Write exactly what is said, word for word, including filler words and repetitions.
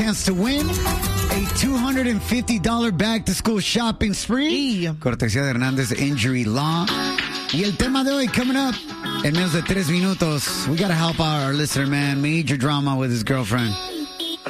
chance to win a two hundred fifty dollars back-to-school shopping spree. Cortesía de Hernández Injury Law. Y el tema de hoy, coming up en menos de tres minutos. We gotta help our listener, man. Major drama with his girlfriend.